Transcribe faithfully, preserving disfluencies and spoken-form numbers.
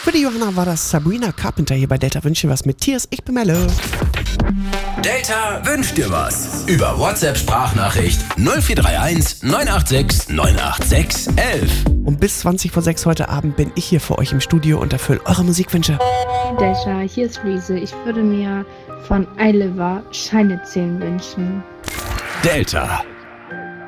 Für die Johanna war das Sabrina Carpenter hier bei Delta wünscht dir was mit Tears. Ich bin Melle. Delta wünscht dir was. Über WhatsApp-Sprachnachricht null vier drei eins neun acht sechs neun acht sechs elf. Und bis zwanzig vor sechs heute Abend bin ich hier für euch im Studio und erfülle eure Musikwünsche. Delta, hier ist Riese. Ich würde mir von Eiliver Scheine zählen wünschen. Delta.